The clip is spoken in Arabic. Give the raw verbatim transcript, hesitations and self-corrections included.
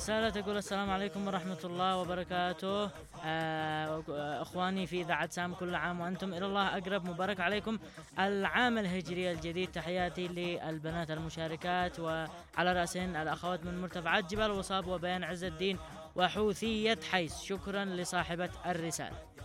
الرسالة تقول: السلام عليكم ورحمة الله وبركاته. آه، أخواني في إذاعة سام، كل عام وأنتم إلى الله أقرب، مبارك عليكم العام الهجري الجديد. تحياتي للبنات المشاركات وعلى رأسهن الأخوات من مرتفعات جبال وصاب وبيان عز الدين وحوثية حيس. شكرا لصاحبة الرسالة.